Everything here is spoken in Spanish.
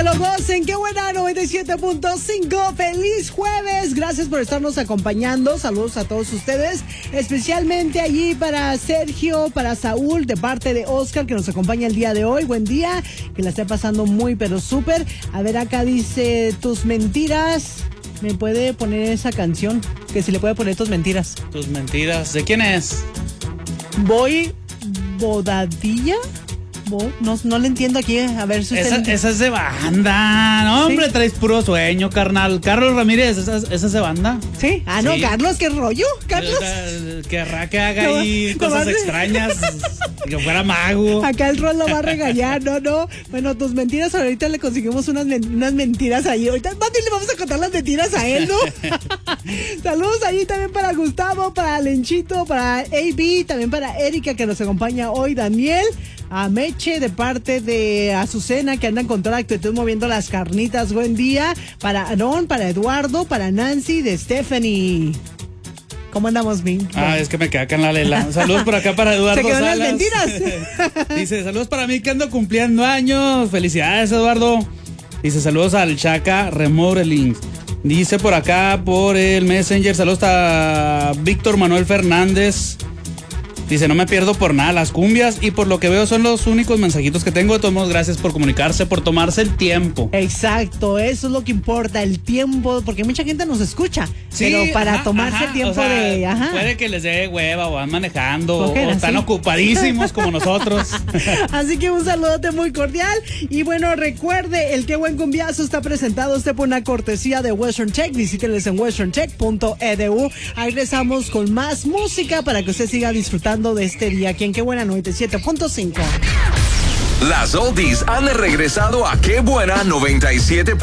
que lo gocen. Qué buena 97.5. Feliz jueves. Gracias por estarnos acompañando. Saludos a todos ustedes, especialmente allí para Sergio, para Saúl, de parte de Oscar, que nos acompaña el día de hoy. Buen día, que la esté pasando muy pero súper. A ver, acá dice tus mentiras. ¿Me puede poner esa canción? Que si le puede poner tus mentiras. Tus mentiras. ¿De quién es? Voy Bodadilla. No le entiendo aquí. A ver si usted... Esa es de banda. No, hombre, ¿sí? Traes puro sueño, carnal. Carlos Ramírez, ¿esa es de banda? Sí. Ah, no, sí. Carlos, ¿qué rollo? Carlos. Querrá que haga ahí cosas extrañas. Que fuera mago. Acá el rol lo va a regañar, no. Bueno, tus mentiras, ahorita le conseguimos unas mentiras ahí. Ahorita más bien le vamos a contar las mentiras a él, ¿no? Saludos ahí también para Gustavo, para Lenchito, para AB, también para Erika, que nos acompaña hoy, Daniel, a Meche, de parte de Azucena, que andan con toda la actitud moviendo las carnitas. Buen día. Para Aaron, para Eduardo, para Nancy, de Stephanie. ¿Cómo andamos, Min? Es que me queda acá en la lela. Saludos por acá para Eduardo. Se quedan las Salas. mentiras. Dice, saludos para mí que ando cumpliendo años. Felicidades, Eduardo. Dice, saludos al Chaca Remodeling. Dice por acá, por el Messenger, saludos a Víctor Manuel Fernández. Dice, no me pierdo por nada las cumbias y por lo que veo son los únicos mensajitos que tengo. De todos modos, gracias por comunicarse, por tomarse el tiempo. Exacto, eso es lo que importa, el tiempo, porque mucha gente nos escucha, sí, pero para tomarse el tiempo, o sea, puede que les dé hueva o van manejando o están ocupadísimos como nosotros. Así que un saludote muy cordial y bueno, recuerde, el Qué Buen Cumbiazo está presentado por una cortesía de Western Tech. Visítenles en westerncheck.edu. Ahí regresamos con más música para que usted siga disfrutando de este día aquí en Qué Buena 97.5. Las oldies han regresado a Qué Buena 97.5.